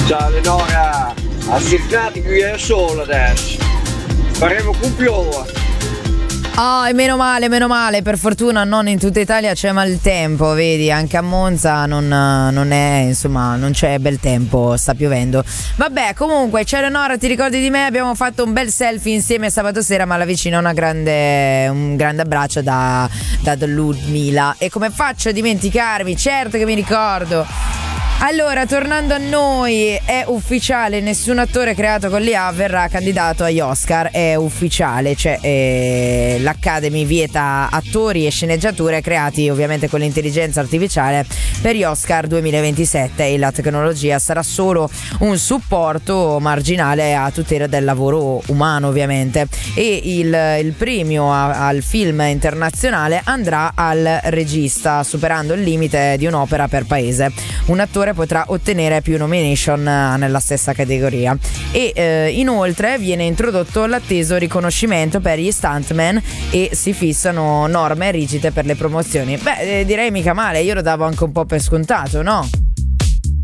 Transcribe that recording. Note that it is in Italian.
Ciao Eleonora, assicurati qui è solo adesso. Faremo cumpiola. Oh, e meno male, per fortuna non in tutta Italia c'è maltempo, vedi, anche a Monza non è, insomma, non c'è bel tempo, sta piovendo. Vabbè, comunque, ciao Eleonora, ti ricordi di me? Abbiamo fatto un bel selfie insieme sabato sera, ma la vicina un grande abbraccio da Ludmila. E come faccio a dimenticarmi? Certo che mi ricordo. Allora, tornando a noi, è ufficiale, nessun attore creato con l'IA verrà candidato agli Oscar, è ufficiale, cioè l'Academy vieta attori e sceneggiature creati ovviamente con l'intelligenza artificiale per gli Oscar 2027 e la tecnologia sarà solo un supporto marginale a tutela del lavoro umano ovviamente, e il premio al film internazionale andrà al regista, superando il limite di un'opera per paese. Un attore potrà ottenere più nomination nella stessa categoria e inoltre viene introdotto l'atteso riconoscimento per gli stuntman e si fissano norme rigide per le promozioni. Beh, direi mica male, io lo davo anche un po' per scontato, no?